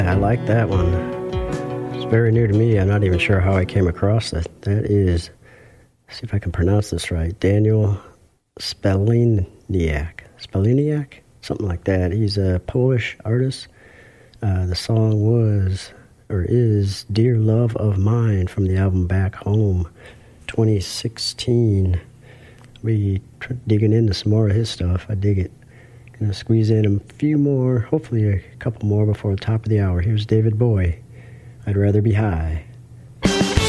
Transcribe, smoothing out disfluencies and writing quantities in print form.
I like that one. It's very new to me. I'm not even sure how I came across it. That is, see if I can pronounce this right, Daniel Speliniak. Speliniak? Something like that. He's a Polish artist. The song was, or is, Dear Love of Mine from the album Back Home, 2016. We digging into some more of his stuff. I dig it. Gonna squeeze in a few more, hopefully a couple more before the top of the hour. Here's David Bowie. I'd rather be high.